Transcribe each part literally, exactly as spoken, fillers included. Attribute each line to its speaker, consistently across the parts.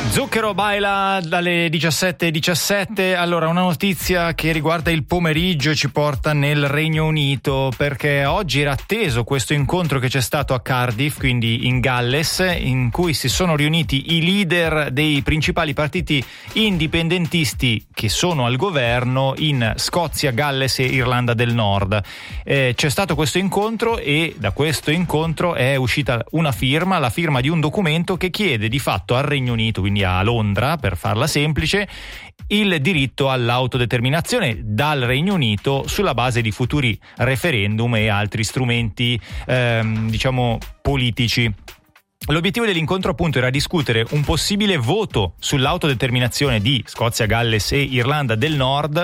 Speaker 1: Zucchero baila dalle diciassette e diciassette. Allora, una notizia che riguarda il pomeriggio ci porta nel Regno Unito, perché oggi era atteso questo incontro che c'è stato a Cardiff, quindi in Galles, in cui si sono riuniti i leader dei principali partiti indipendentisti che sono al governo in Scozia, Galles e Irlanda del Nord. Eh, c'è stato questo incontro e da questo incontro è uscita una firma, la firma di un documento che chiede di fatto al Regno Unito, quindi a Londra, per farla semplice, il diritto all'autodeterminazione dal Regno Unito sulla base di futuri referendum e altri strumenti, ehm, diciamo, politici. L'obiettivo dell'incontro appunto era discutere un possibile voto sull'autodeterminazione di Scozia, Galles e Irlanda del Nord.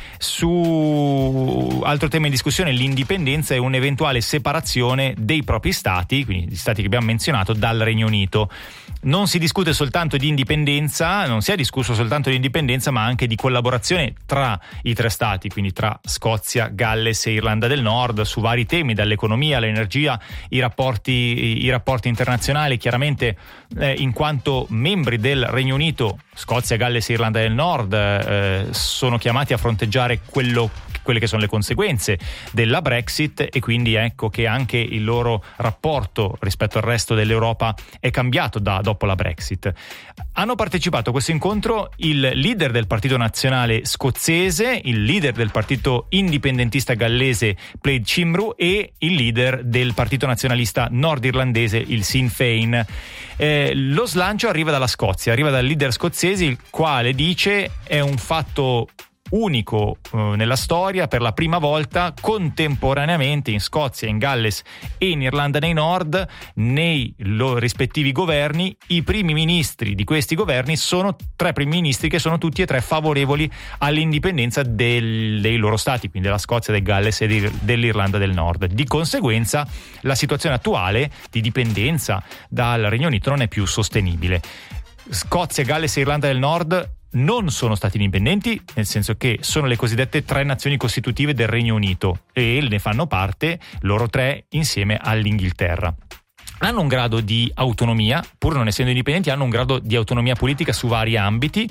Speaker 1: Su altro tema in discussione, l'indipendenza e un'eventuale separazione dei propri stati, quindi gli stati che abbiamo menzionato, dal Regno Unito. Non si discute soltanto di indipendenza, non si è discusso soltanto di indipendenza, ma anche di collaborazione tra i tre stati, quindi tra Scozia, Galles e Irlanda del Nord, su vari temi, dall'economia all'energia, i rapporti, i rapporti internazionali. Chiaramente, eh, in quanto membri del Regno Unito, Scozia, Galles e Irlanda del Nord eh, sono chiamati a fronteggiare quello quelle che sono le conseguenze della Brexit, e quindi ecco che anche il loro rapporto rispetto al resto dell'Europa è cambiato da dopo la Brexit. Hanno partecipato a questo incontro il leader del Partito Nazionale scozzese, il leader del Partito Indipendentista gallese Plaid Cymru e il leader del Partito Nazionalista nordirlandese, il Sinn Féin. Eh, lo slancio arriva dalla Scozia, arriva dal leader scozzese, il quale dice è un fatto unico eh, nella storia, per la prima volta contemporaneamente in Scozia, in Galles e in Irlanda del Nord, nei loro rispettivi governi, i primi ministri di questi governi sono tre primi ministri che sono tutti e tre favorevoli all'indipendenza del, dei loro stati, quindi della Scozia, del Galles e di, dell'Irlanda del Nord. Di conseguenza la situazione attuale di dipendenza dal Regno Unito non è più sostenibile. Scozia, Galles e Irlanda del Nord non sono stati indipendenti, nel senso che sono le cosiddette tre nazioni costitutive del Regno Unito e ne fanno parte loro tre insieme all'Inghilterra. Hanno un grado di autonomia, pur non essendo indipendenti, hanno un grado di autonomia politica su vari ambiti,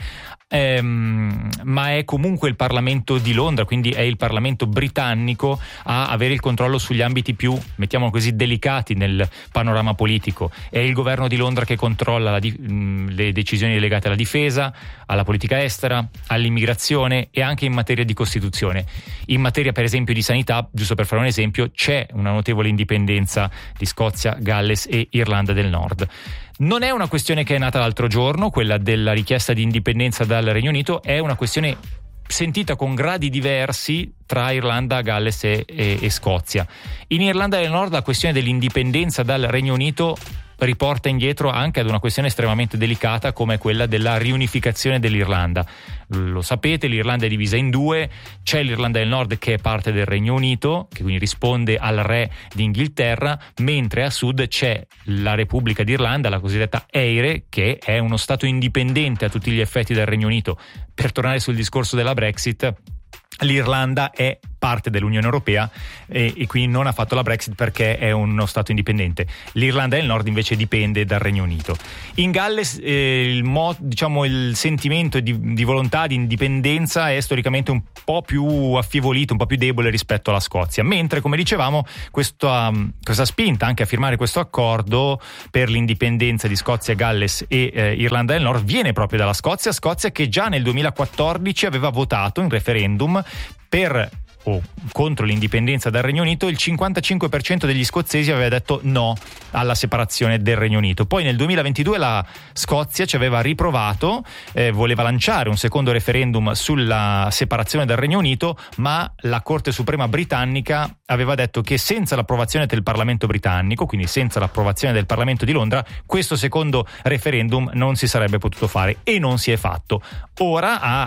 Speaker 1: ehm, ma è comunque il Parlamento di Londra, quindi è il Parlamento britannico a avere il controllo sugli ambiti più, mettiamolo così, delicati nel panorama politico. È il governo di Londra che controlla la di, mh, le decisioni legate alla difesa, alla politica estera, all'immigrazione e anche in materia di Costituzione. In materia, per esempio, di sanità, giusto per fare un esempio, c'è una notevole indipendenza di Scozia, Galles e Irlanda del Nord. Non è una questione che è nata l'altro giorno, quella della richiesta di indipendenza dal Regno Unito, è una questione sentita con gradi diversi tra Irlanda, Galles e, e, e Scozia. In Irlanda del Nord la questione dell'indipendenza dal Regno Unito riporta indietro anche ad una questione estremamente delicata come quella della riunificazione dell'Irlanda. Lo sapete, l'Irlanda è divisa in due, c'è l'Irlanda del Nord che è parte del Regno Unito, che quindi risponde al re d'Inghilterra, mentre a sud c'è la Repubblica d'Irlanda, la cosiddetta Eire, che è uno stato indipendente a tutti gli effetti del Regno Unito. Per tornare sul discorso della Brexit, l'Irlanda è parte dell'Unione Europea e, e quindi non ha fatto la Brexit perché è uno stato indipendente. L'Irlanda del Nord invece dipende dal Regno Unito. In Galles eh, il, mo, diciamo, il sentimento di, di volontà di indipendenza è storicamente un po' più affievolito, un po' più debole rispetto alla Scozia, mentre, come dicevamo, questa, questa spinta anche a firmare questo accordo per l'indipendenza di Scozia, Galles e eh, Irlanda del Nord viene proprio dalla Scozia, Scozia che già nel duemilaquattordici aveva votato in referendum per o contro l'indipendenza dal Regno Unito. Il cinquantacinque per cento degli scozzesi aveva detto no alla separazione del Regno Unito. Poi nel duemilaventidue la Scozia ci aveva riprovato, eh, voleva lanciare un secondo referendum sulla separazione del Regno Unito, ma la Corte Suprema britannica aveva detto che senza l'approvazione del Parlamento britannico, quindi senza l'approvazione del Parlamento di Londra, questo secondo referendum non si sarebbe potuto fare e non si è fatto. Ora a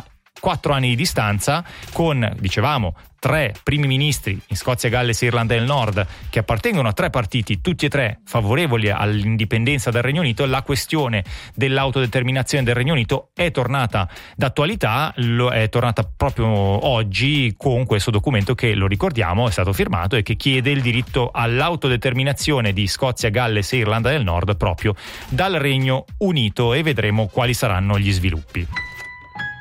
Speaker 1: quattro anni di distanza, con, dicevamo, tre primi ministri in Scozia, Galles e Irlanda del Nord che appartengono a tre partiti, tutti e tre favorevoli all'indipendenza del Regno Unito. La questione dell'autodeterminazione del Regno Unito è tornata d'attualità, lo è tornata proprio oggi con questo documento che, lo ricordiamo, è stato firmato e che chiede il diritto all'autodeterminazione di Scozia, Galles e Irlanda del Nord proprio dal Regno Unito, e vedremo quali saranno gli sviluppi.